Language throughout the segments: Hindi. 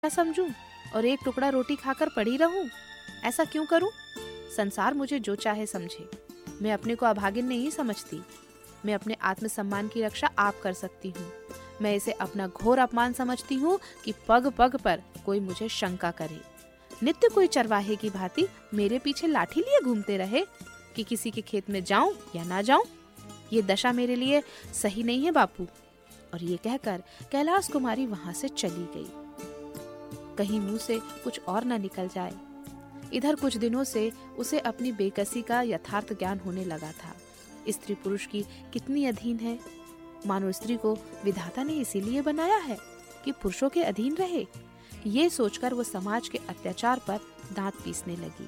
क्या समझूं और एक टुकड़ा रोटी खाकर पड़ी रहूं? ऐसा क्यों करूं? संसार मुझे जो चाहे समझे, मैं अपने को अभागिन नहीं समझती। मैं अपने आत्मसम्मान की रक्षा आप कर सकती हूँ। मैं इसे अपना घोर अपमान समझती हूँ कि पग पग पर कोई मुझे शंका करे। नित्य कोई चरवाहे की भांति मेरे पीछे लाठी लिए घूमते रहे कि किसी के खेत में जाऊं या ना जाऊं। ये दशा मेरे लिए सही नहीं है बापू। और ये कहकर कैलाश कुमारी वहां से चली गई। कहीं मुंह से कुछ और न निकल जाए। इधर कुछ दिनों से उसे अपनी बेकसी का यथार्थ ज्ञान होने लगा था। स्त्री पुरुष की कितनी अधीन है। मानो स्त्री को विधाता ने इसीलिए बनाया है कि पुरुषों के अधीन रहे। ये सोचकर वो समाज के अत्याचार पर दांत पीसने लगी।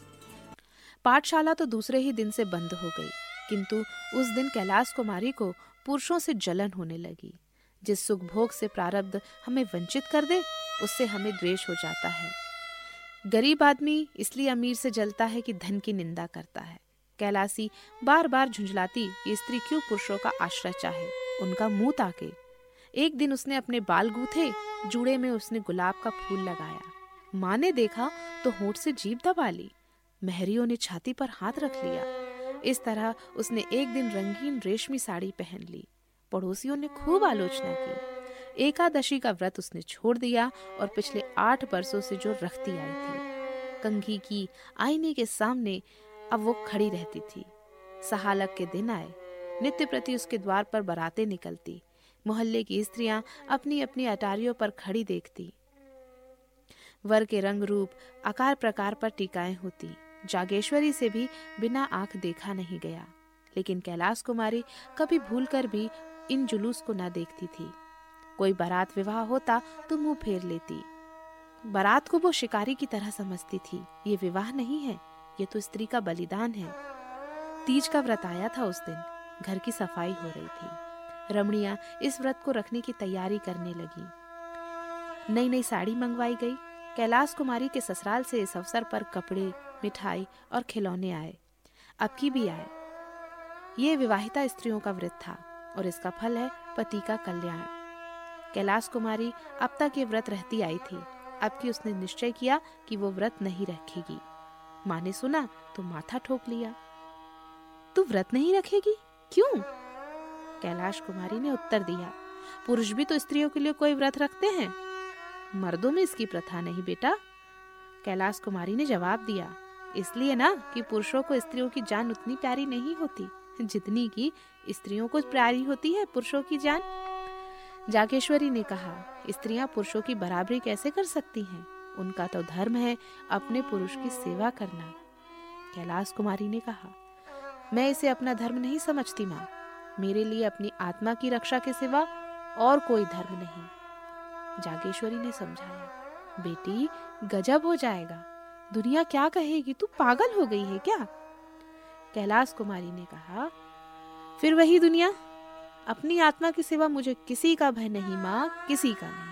पाठशाला तो दूसरे ही दिन से बंद हो गई, किंतु उस दिन कैलाश कुमारी को पुरुषों से जलन होने लगी। जिस सुख भोग से प्रारब्ध हमें वंचित कर दे, उससे हमें द्वेष हो जाता है। गरीब आदमी इसलिए अमीर से जलता है कि धन की निंदा करता है। कैलाशी बार बार झुंझलाती ये स्त्री क्यों पुरुषों का आश्रय चाहे, उनका मुंह ताके। एक दिन उसने अपने बाल गूथे, जूड़े में उसने गुलाब का फूल लगाया। माँ ने देखा तो होंठ से जीभ दबा ली। महरियों ने छाती पर हाथ रख लिया। इस तरह उसने एक दिन रंगीन रेशमी साड़ी पहन ली। पड़ोसियों ने खूब आलोचना की। एकादशी का व्रत उसने छोड़ दिया और पिछले 8 बरसों से जो रखती आई थी, कंघी की आईने के सामने अब वो खड़ी रहती थी। सहालक के दिन आए, नित्य प्रति उसके द्वार पर बारातें निकलती। मोहल्ले की स्त्रियां अपनी अपनी अटारियों पर खड़ी देखती। वर के रंग रूप आकार प्रकार पर टीकाएं होती। जागेश्वरी से भी बिना आंख देखा नहीं गया, लेकिन कैलाश कुमारी कभी भूलकर भी इन जुलूस को न देखती थी। कोई बारात विवाह होता तो मुंह फेर लेती। बारात को वो शिकारी की तरह समझती थी। ये विवाह नहीं है, ये तो स्त्री का बलिदान है। तीज का व्रत आया था उस दिन। घर की सफाई हो रही थी। रमणियां इस व्रत को रखने की तैयारी करने लगी। नई नई साड़ी मंगवाई गई। कैलाश कुमारी के ससुराल से इस अवसर पर कपड़े, मिठाई और खिलौने आए। अब की भी आए। ये विवाहिता स्त्रियों का व्रत था और इसका फल है पति का कल्याण। कैलाश कुमारी अब तक ये व्रत रहती आई थी। अब की उसने निश्चय किया कि वो व्रत नहीं रखेगी। माँ ने सुना तो माथा ठोक लिया। तू व्रत नहीं रखेगी? क्यों? कैलाश कुमारी ने उत्तर दिया, पुरुष भी तो स्त्रियों के लिए कोई व्रत रखते हैं, मर्दों में इसकी प्रथा नहीं बेटा। कैलाश कुमारी ने जवाब दिया, इसलिए ना कि पुरुषों को स्त्रियों की जान उतनी प्यारी नहीं होती जितनी की स्त्रियों को प्यारी होती है पुरुषों की जान। जागेश्वरी ने कहा, स्त्रियां पुरुषों की बराबरी कैसे कर सकती हैं? उनका तो धर्म है अपने पुरुष की सेवा करना। कैलाश कुमारी ने कहा, मैं इसे अपना धर्म नहीं समझती माँ। मेरे लिए अपनी आत्मा की रक्षा के सिवा और कोई धर्म नहीं। जागेश्वरी ने समझाया, बेटी गजब हो जाएगा, दुनिया क्या कहेगी, तू पागल हो गई है क्या? कैलाश कुमारी ने कहा, फिर वही दुनिया। अपनी आत्मा के सिवा मुझे किसी का भय नहीं माँ, किसी का नहीं।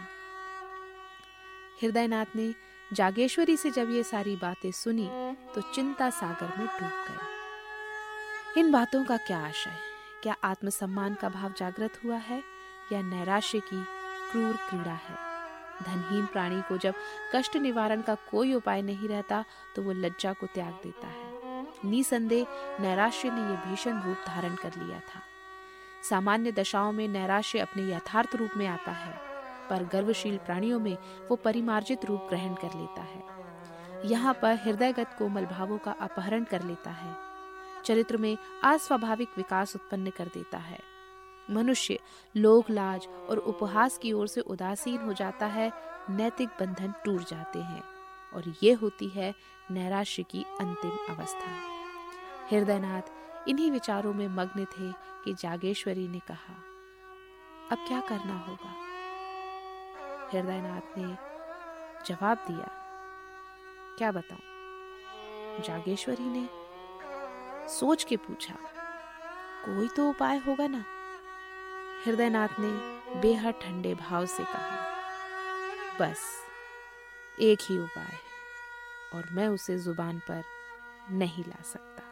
हृदयनाथ ने जागेश्वरी से जब ये सारी बातें सुनी तो चिंता सागर में डूब गए। इन बातों का क्या आशय? क्या आत्मसम्मान का भाव जागृत हुआ है या नैराश्य की क्रूर क्रीड़ा है? धनहीन प्राणी को जब कष्ट निवारण का कोई उपाय नहीं रहता तो वो लज्जा को त्याग देता है। निसंदेह नैराश्य ने यह भीषण रूप धारण कर लिया था। सामान्य दशाओं में नैराश्य अपने यथार्थ रूप में आता है, पर गर्वशील प्राणियों में वो परिमार्जित रूप ग्रहण कर लेता है। यहाँ पर हृदयगत कोमल भावों का अपहरण कर लेता है, चरित्र में अस्वाभाविक विकास उत्पन्न कर देता है। मनुष्य लोक लाज और उपहास की ओर से उदासीन हो जाता है, नैतिक बंधन टूट जाते हैं और ये होती है नैराश्य की अंतिम अवस्था। हृदयनाथ इन्हीं विचारों में मग्न थे कि जागेश्वरी ने कहा, अब क्या करना होगा? हृदयनाथ ने जवाब दिया, क्या बताऊं? जागेश्वरी ने सोच के पूछा, कोई तो उपाय होगा ना? हृदयनाथ ने बेहद ठंडे भाव से कहा, बस एक ही उपाय है और मैं उसे जुबान पर नहीं ला सकता।